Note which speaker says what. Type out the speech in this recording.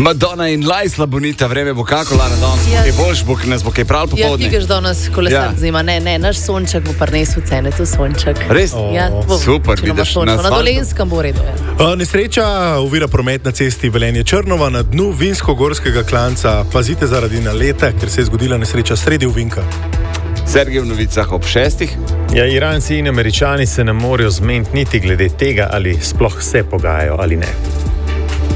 Speaker 1: Madonna in Lajsla bonita, vreme bo kako, Lara, danes.
Speaker 2: Ja.
Speaker 1: Boljš bo, nas bo kaj prav popoldne.
Speaker 2: Ja, ti greš danes kolesar zima. Ne, naš sonček bo prinesel cene, tu sonček.
Speaker 1: Res?
Speaker 2: Ja,
Speaker 1: super, vidiš.
Speaker 2: Na Dolenskem bo redo. Ja.
Speaker 3: Nesreča ovira promet na cesti Velenje-Črnova na dnu vinsko-gorskega klanca. Pazite zaradi naleta, ker se je zgodila nesreča sredi ovinka.
Speaker 1: Sergej v novicah ob 6.
Speaker 4: Ja, Iranci in Američani se ne morejo zmeniti niti glede tega, ali sploh se pogajajo ali ne.